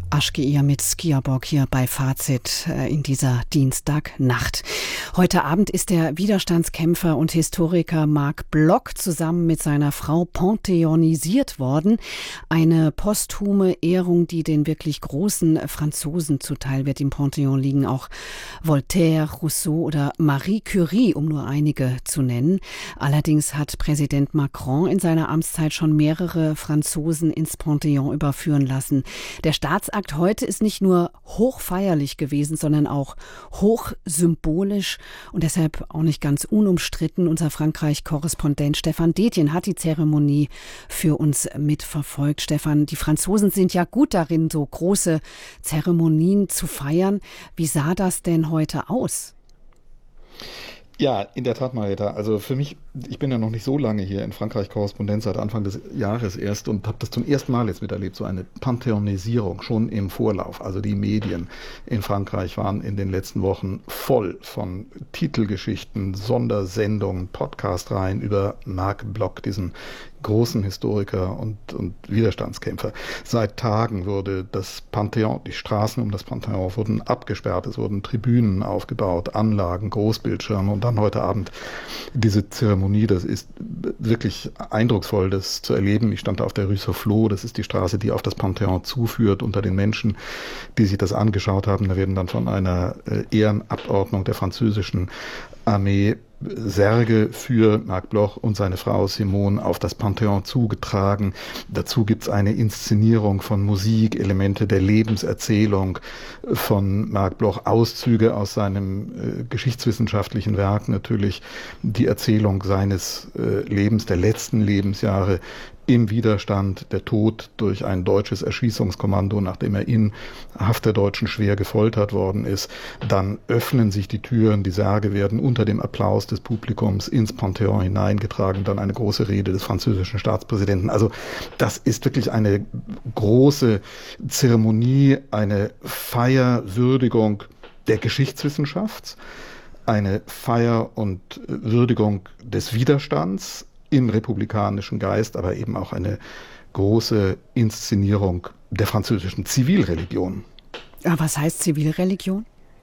Aschgeir mit Skiaborg hier bei Fazit in dieser Dienstagnacht. Heute Abend ist der Widerstandskämpfer und Historiker Marc Bloch zusammen mit seiner Frau pantheonisiert worden. Eine posthume Ehrung, die den wirklich großen Franzosen zuteil wird. Im Pantheon liegen auch Voltaire, Rousseau oder Marie Curie, um nur einige zu nennen. Allerdings hat Präsident Macron in seiner Amtszeit schon mehrere Franzosen ins Pantheon überführen lassen. Der Staatsakt heute ist nicht nur hochfeierlich gewesen, sondern auch hochsymbolisch und deshalb auch nicht ganz unumstritten. Unser Frankreich-Korrespondent Stefan Detjen hat die Zeremonie für uns mitverfolgt. Stefan, die Franzosen sind ja gut darin, so große Zeremonien zu feiern. Wie sah das denn heute aus? Ja, in der Tat, Marietta. Also für mich, ich bin ja noch nicht so lange hier in Frankreich Korrespondent, seit Anfang des Jahres erst und habe das zum ersten Mal jetzt miterlebt, so eine Pantheonisierung schon im Vorlauf. Also die Medien in Frankreich waren in den letzten Wochen voll von Titelgeschichten, Sondersendungen, Podcast-Reihen über Marc Bloch, diesen großen Historiker und Widerstandskämpfer. Seit Tagen wurde das Pantheon, die Straßen um das Pantheon wurden abgesperrt, es wurden Tribünen aufgebaut, Anlagen, Großbildschirme und dann heute Abend diese Zeremonie. Das ist wirklich eindrucksvoll, das zu erleben. Ich stand da auf der Rue Soufflot, das ist die Straße, die auf das Pantheon zuführt, unter den Menschen, die sich das angeschaut haben. Da werden dann von einer Ehrenabordnung der französischen Armee Särge für Marc Bloch und seine Frau Simone auf das Pantheon zugetragen. Dazu gibt es eine Inszenierung von Musik, Elemente der Lebenserzählung von Marc Bloch, Auszüge aus seinem geschichtswissenschaftlichen Werk, natürlich die Erzählung seines Lebens, der letzten Lebensjahre im Widerstand, der Tod durch ein deutsches Erschießungskommando, nachdem er in Haft der Deutschen schwer gefoltert worden ist. Dann öffnen sich die Türen, die Särge werden unter dem Applaus des Publikums ins Pantheon hineingetragen, dann eine große Rede des französischen Staatspräsidenten. Also das ist wirklich eine große Zeremonie, eine Feier, Würdigung der Geschichtswissenschaft, eine Feier und Würdigung des Widerstands im republikanischen Geist, aber eben auch eine große Inszenierung der französischen Zivilreligion. Was heißt Zivilreligion?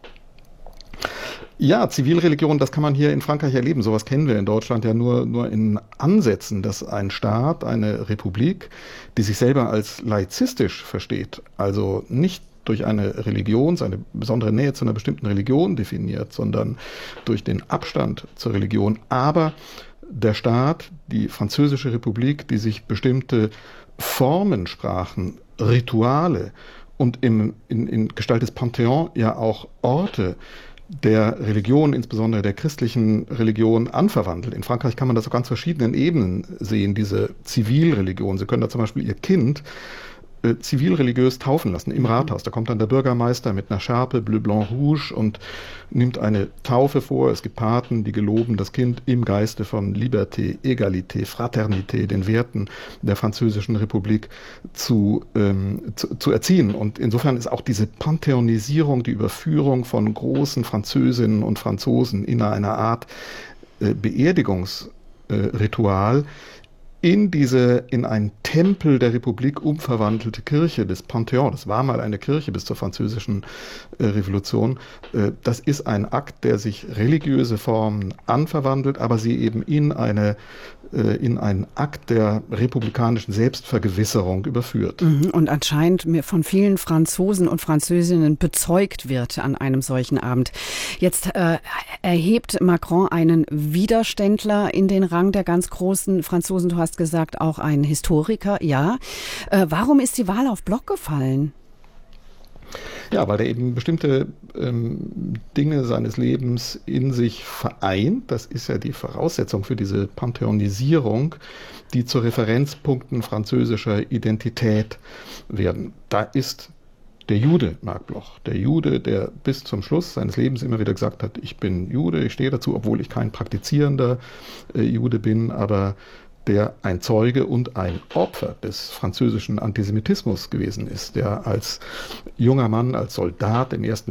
Ja, Zivilreligion, das kann man hier in Frankreich erleben. Sowas kennen wir in Deutschland ja nur in Ansätzen, dass ein Staat, eine Republik, die sich selber als laizistisch versteht, also nicht durch eine Religion, seine besondere Nähe zu einer bestimmten Religion definiert, sondern durch den Abstand zur Religion, aber der Staat, die Französische Republik, die sich bestimmte Formensprachen, Rituale und in Gestalt des Pantheon ja auch Orte der Religion, insbesondere der christlichen Religion, anverwandelt. In Frankreich kann man das auf ganz verschiedenen Ebenen sehen, diese Zivilreligion. Sie können da zum Beispiel Ihr Kind zivilreligiös taufen lassen im Rathaus. Da kommt dann der Bürgermeister mit einer Schärpe, Bleu, Blanc, Rouge und nimmt eine Taufe vor. Es gibt Paten, die geloben, das Kind im Geiste von Liberté, Egalité, Fraternité, den Werten der Französischen Republik zu erziehen. Und insofern ist auch diese Pantheonisierung, die Überführung von großen Französinnen und Franzosen in einer Art Beerdigungsritual in einen Tempel der Republik umverwandelte Kirche des Pantheon. Das war mal eine Kirche bis zur Französischen Revolution. Das ist ein Akt, der sich religiöse Formen anverwandelt, aber sie eben in einen Akt der republikanischen Selbstvergewisserung überführt. Und anscheinend von vielen Franzosen und Französinnen bezeugt wird an einem solchen Abend. Jetzt erhebt Macron einen Widerständler in den Rang der ganz großen Franzosen. Du hast gesagt, auch ein Historiker, ja. Warum ist die Wahl auf Bloch gefallen? Ja, weil er eben bestimmte Dinge seines Lebens in sich vereint. Das ist ja die Voraussetzung für diese Pantheonisierung, die zu Referenzpunkten französischer Identität werden. Da ist der Jude, Marc Bloch, der Jude, der bis zum Schluss seines Lebens immer wieder gesagt hat, ich bin Jude, ich stehe dazu, obwohl ich kein praktizierender Jude bin, aber der ein Zeuge und ein Opfer des französischen Antisemitismus gewesen ist, der als junger Mann, als Soldat im Ersten